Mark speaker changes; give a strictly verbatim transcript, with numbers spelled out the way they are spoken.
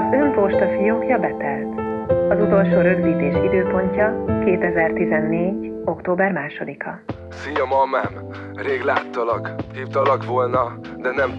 Speaker 1: ön postafiókja betelt. Az utolsó rögzítés időpontja kétezer-tizennégy. október másodika.
Speaker 2: Szia, mamám! Rég láttalak, hívtalak volna, de nem